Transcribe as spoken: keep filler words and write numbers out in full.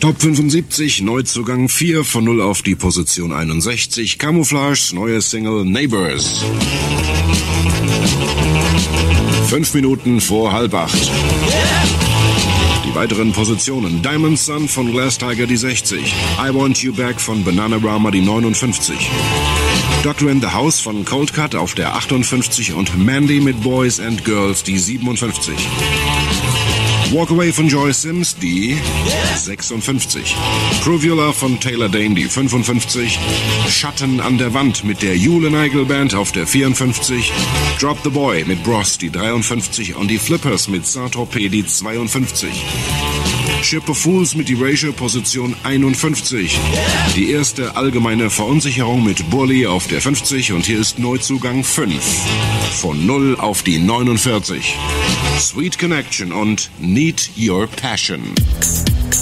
Top fünfundsiebzig, Neuzugang vier von null auf die Position einundsechzig. Camouflage's neue Single Neighbors. Fünf Minuten vor halb acht. Die weiteren Positionen: Diamond Sun von Glass Tiger die sechzig. I Want You Back von Bananarama die neunundfünfzig. Doctor in the House von Cold Cut auf der achtundfünfzig und Mandy mit Boys and Girls die siebenundfünfzig. Walk Away von Joyce Sims die sechsundfünfzig. Prove Your Love von Taylor Dane die fünfundfünfzig. Schatten an der Wand mit der Jule Nigel Band auf der vierundfünfzig. Drop the Boy mit Bros die dreiundfünfzig und die Flippers mit Saint-Tropez die zweiundfünfzig. Ship of Fools mit Erasure Position einundfünfzig. Die erste allgemeine Verunsicherung mit Burley auf der fünfzig und hier ist Neuzugang fünf. Von null auf die neunundvierzig. Sweet Connection und Need Your Passion.